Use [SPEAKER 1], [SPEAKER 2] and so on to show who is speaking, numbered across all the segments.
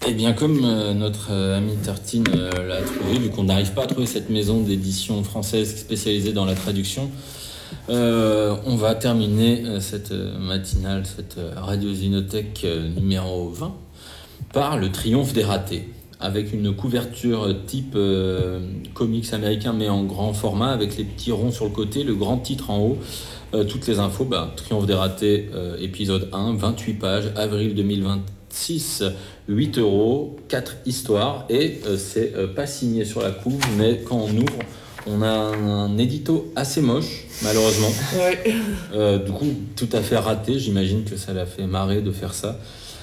[SPEAKER 1] Et bien comme notre ami Tartine l'a trouvé, vu qu'on n'arrive pas à trouver cette maison d'édition française spécialisée dans la traduction, on va terminer cette matinale, cette Radio Zinothèque numéro 20 par Le Triomphe des ratés, avec une couverture type comics américain mais en grand format, avec les petits ronds sur le côté, le grand titre en haut. Toutes les infos, Triomphe des ratés, épisode 1, 28 pages, avril 2026, 8€, 4 histoires, et c'est pas signé sur la couve, mais quand on ouvre, on a un édito assez moche, malheureusement.
[SPEAKER 2] Ouais.
[SPEAKER 1] Du coup, tout à fait raté, j'imagine que ça l'a fait marrer de faire ça.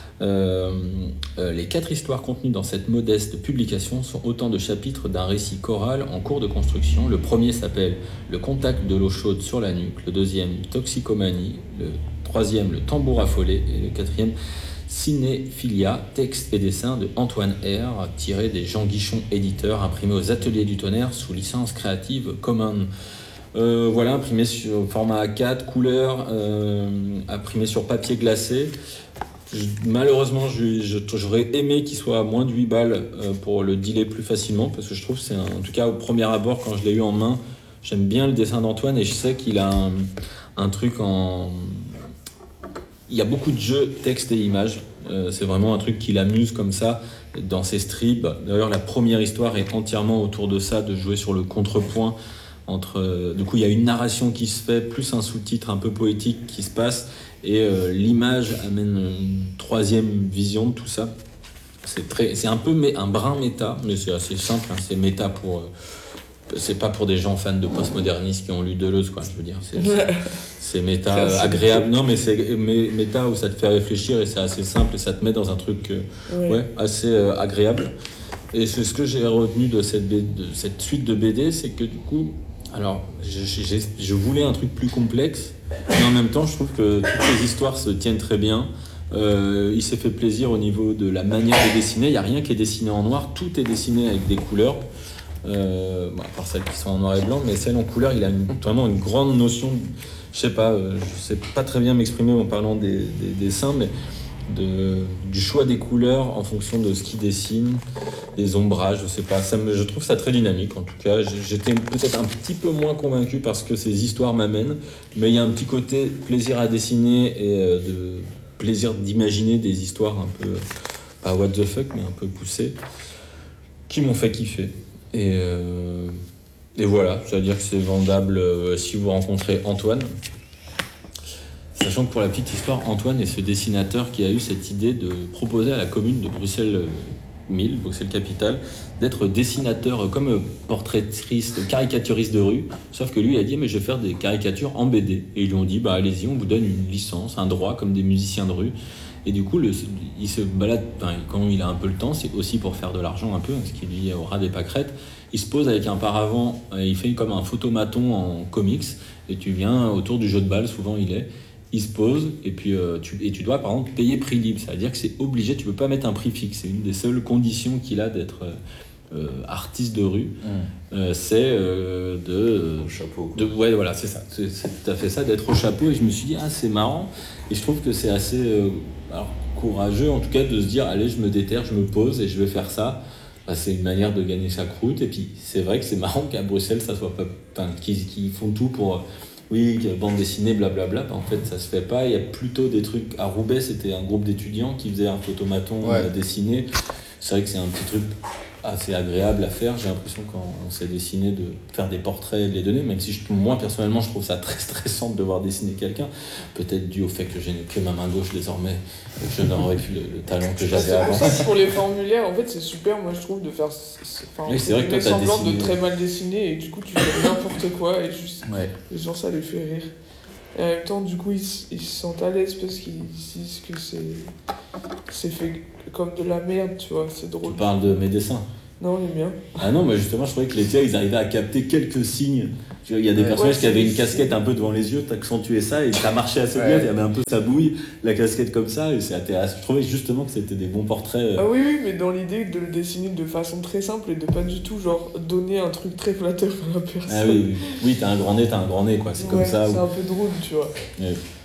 [SPEAKER 1] Les 4 histoires contenues dans cette modeste publication sont autant de chapitres d'un récit choral en cours de construction. Le premier s'appelle Le contact de l'eau chaude sur la nuque, le deuxième Toxicomanie, le troisième Le tambour affolé et le quatrième Cinéphilia, texte et dessin de Antoine R, tiré des Jean Guichon éditeurs, imprimé aux Ateliers du Tonnerre sous licence Creative Commons. Voilà, imprimé sur format A4, couleur, imprimé sur papier glacé. Malheureusement, j'aurais aimé qu'il soit à moins de 8 balles pour le dealer plus facilement, parce que je trouve que c'est en tout cas au premier abord, quand je l'ai eu en main, j'aime bien le dessin d'Antoine et je sais qu'il a un truc en... Il y a beaucoup de jeux, texte et images. C'est vraiment un truc qui l'amuse comme ça dans ses strips. D'ailleurs, la première histoire est entièrement autour de ça, de jouer sur le contrepoint. Du coup, il y a une narration qui se fait, plus un sous-titre un peu poétique qui se passe. Et l'image amène une troisième vision de tout ça. C'est un peu un brin méta, mais c'est assez simple. Hein. C'est méta pour... c'est pas pour des gens fans de postmodernisme qui ont lu Deleuze, quoi. Je veux dire, c'est méta agréable. Non, mais c'est méta où ça te fait réfléchir et c'est assez simple et ça te met dans un truc assez agréable. Et c'est ce que j'ai retenu de cette suite de BD, c'est que du coup, alors je voulais un truc plus complexe, mais en même temps, je trouve que toutes les histoires se tiennent très bien. Il s'est fait plaisir au niveau de la manière de dessiner. Il n'y a rien qui est dessiné en noir, tout est dessiné avec des couleurs. À part celles qui sont en noir et blanc, mais celles en couleur, il a vraiment une grande notion, je sais pas très bien m'exprimer en parlant des dessins, mais du choix des couleurs en fonction de ce qu'il dessine, des ombrages, je sais pas, je trouve ça très dynamique. En tout cas, j'étais peut-être un petit peu moins convaincu parce que ces histoires m'amènent, mais il y a un petit côté plaisir à dessiner et de plaisir d'imaginer des histoires un peu, pas what the fuck, mais un peu poussées, qui m'ont fait kiffer. Et voilà, c'est-à-dire que c'est vendable si vous rencontrez Antoine. Sachant que pour la petite histoire, Antoine est ce dessinateur qui a eu cette idée de proposer à la commune de Bruxelles 1000, Bruxelles-Capitale, d'être dessinateur comme portraitiste, caricaturiste de rue. Sauf que lui a dit, mais je vais faire des caricatures en BD. Et ils lui ont dit, allez-y, on vous donne une licence, un droit, comme des musiciens de rue. Et du coup, il se balade, quand il a un peu le temps, c'est aussi pour faire de l'argent un peu, ce qui lui aura des pâquerettes. Il se pose avec un paravent, il fait comme un photomaton en comics, et tu viens autour du jeu de balle, souvent il se pose, et puis tu dois par exemple payer prix libre, ça veut dire que c'est obligé, tu peux pas mettre un prix fixe, c'est une des seules conditions qu'il a d'être artiste de rue, c'est au
[SPEAKER 3] chapeau.
[SPEAKER 1] Ouais, voilà, c'est ça, c'est tout à fait ça, d'être au chapeau. Et je me suis dit, c'est marrant, et je trouve que c'est assez courageux en tout cas de se dire, allez, je me déterre, je me pose et je vais faire ça. C'est une manière de gagner sa croûte. Et puis c'est vrai que c'est marrant qu'à Bruxelles ça soit pas, qu'ils font tout pour bande dessinée, blablabla. En fait, ça se fait pas. Il y a plutôt des trucs. À Roubaix, c'était un groupe d'étudiants qui faisait un photomaton dessiné. C'est vrai que c'est un petit truc assez agréable à faire. J'ai l'impression quand on s'est dessiné de faire des portraits et de les donner, même si moi personnellement je trouve ça très stressant de devoir dessiner quelqu'un, peut-être dû au fait que je n'ai que ma main gauche désormais et que je n'aurais plus le talent que j'avais avant.
[SPEAKER 2] Pour les formulaires, en fait, c'est super, moi je trouve, de faire
[SPEAKER 1] c'est vrai que toi,
[SPEAKER 2] semblant de très mal dessiner et du coup tu fais n'importe quoi et juste les gens ça les fait rire. Et en même temps, du coup, ils se sentent à l'aise parce qu'ils disent que c'est fait comme de la merde, tu vois, c'est drôle.
[SPEAKER 1] Tu parles de mes dessins?
[SPEAKER 2] Non, les miens.
[SPEAKER 1] Ah non, mais justement, je trouvais que les tiens, ils arrivaient à capter quelques signes. Il y a des personnages qui avaient une casquette un peu devant les yeux, t'accentuais ça et ça marchait assez bien. Il y avait un peu sa bouille, la casquette comme ça, et je trouvais justement que c'était des bons portraits.
[SPEAKER 2] Ah oui, mais dans l'idée de le dessiner de façon très simple et de pas du tout donner un truc très flatteur à la personne.
[SPEAKER 1] Ah oui, t'as un grand nez, quoi. C'est comme ça.
[SPEAKER 2] C'est un peu drôle, tu vois.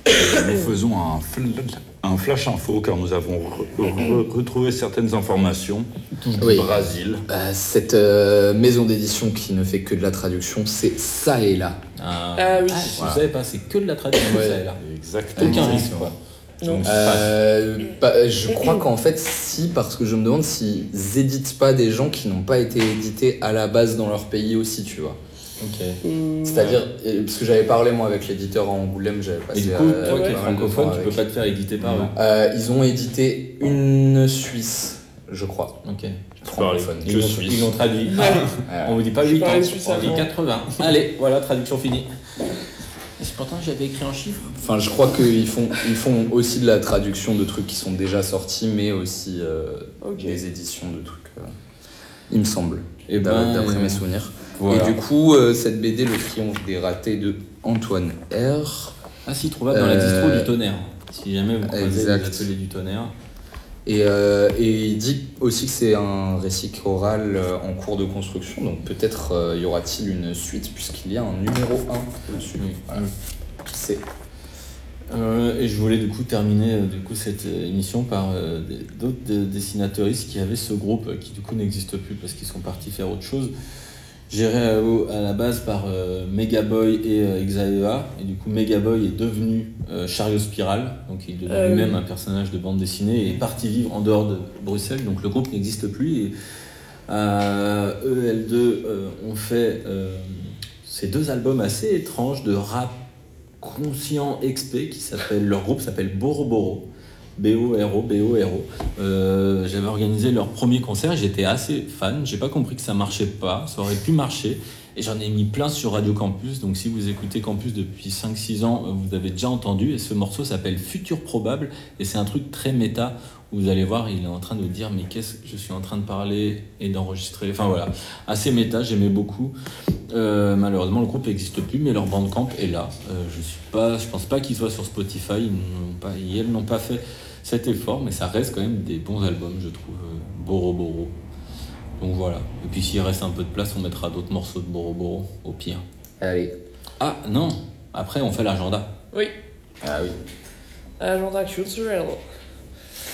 [SPEAKER 3] Nous faisons un flash info car nous avons retrouvé certaines informations du Brésil.
[SPEAKER 4] Cette maison d'édition qui ne fait que de la traduction, c'est Ça et Là.
[SPEAKER 2] Oui.
[SPEAKER 1] Vous savez pas, c'est que de la traduction, Ça et Là.
[SPEAKER 3] Exactement.
[SPEAKER 1] Aucun risque, quoi.
[SPEAKER 2] Non.
[SPEAKER 4] Je crois qu'en fait, si, parce que je me demande s'ils éditent pas des gens qui n'ont pas été édités à la base dans leur pays aussi, tu vois.
[SPEAKER 1] Ok.
[SPEAKER 4] C'est-à-dire, parce que j'avais parlé moi avec l'éditeur à Angoulême, j'avais passé.
[SPEAKER 1] Et du coup, toi qui es francophone, tu peux pas te faire éditer par eux.
[SPEAKER 4] Ils ont édité une Suisse, je crois.
[SPEAKER 1] Ok.
[SPEAKER 4] Francophone.
[SPEAKER 1] Ils l'ont traduit. On vous dit pas 8 ans, on dit 80. Allez, voilà, traduction finie. Pourtant, j'avais écrit un chiffre.
[SPEAKER 4] Enfin, je crois qu'ils font aussi de la traduction de trucs qui sont déjà sortis, mais aussi des éditions de trucs, il me semble, d'après mes souvenirs. Voilà. Et du coup, cette BD, Le Triomphe des ratés de Antoine R.
[SPEAKER 1] Si, trouvable dans la distro du Tonnerre. Si jamais vous croisez les ateliers du Tonnerre.
[SPEAKER 4] Et il dit aussi que c'est un récit choral en cours de construction, donc peut-être y aura-t-il une suite, puisqu'il y a un numéro 1 dessus. Voilà. C'est...
[SPEAKER 1] Et je voulais du coup terminer cette émission par d'autres dessinateuristes qui avaient ce groupe qui du coup n'existe plus parce qu'ils sont partis faire autre chose. Géré à la base par Megaboy et Xaeva, et du coup Megaboy est devenu Chariot Spiral, donc il devient lui-même un personnage de bande dessinée et est parti vivre en dehors de Bruxelles, donc le groupe n'existe plus. Et EL2 ont fait ces 2 albums assez étranges de rap conscient XP qui s'appelle, leur groupe s'appelle Boro Boro. B-O-R-O. J'avais organisé leur premier concert, j'étais assez fan, j'ai pas compris que ça marchait pas, ça aurait pu marcher, et j'en ai mis plein sur Radio Campus, donc si vous écoutez Campus depuis 5-6 ans, vous avez déjà entendu, et ce morceau s'appelle Futur Probable, et c'est un truc très méta, où vous allez voir, il est en train de dire mais qu'est-ce que je suis en train de parler et d'enregistrer, enfin voilà, assez méta, j'aimais beaucoup. Malheureusement le groupe n'existe plus, mais leur bandcamp est là. Je pense pas qu'ils soient sur Spotify, ils n'ont pas fait cet effort, mais ça reste quand même des bons albums, je trouve. Boro Boro. Donc voilà. Et puis s'il reste un peu de place, on mettra d'autres morceaux de Boro Boro, au pire.
[SPEAKER 4] Allez.
[SPEAKER 1] Ah non, après on fait l'agenda.
[SPEAKER 2] Oui.
[SPEAKER 4] Ah oui.
[SPEAKER 2] Agenda culturel.